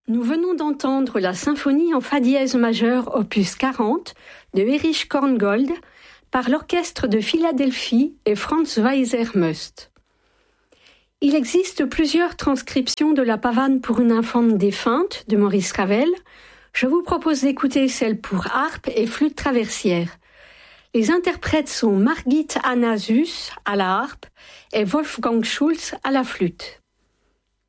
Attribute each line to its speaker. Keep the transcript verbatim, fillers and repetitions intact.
Speaker 1: Nous venons d'entendre la symphonie en fa dièse majeur opus quarante de Erich Korngold par l'orchestre de Philadelphie et Franz Weiser-Most. Il existe plusieurs transcriptions de la pavane pour une infante défunte de Maurice Ravel. Je vous propose d'écouter celle pour harpe et flûte traversière. Les interprètes sont Margit Anna Süss à la harpe et Wolfgang Schulz à la flûte.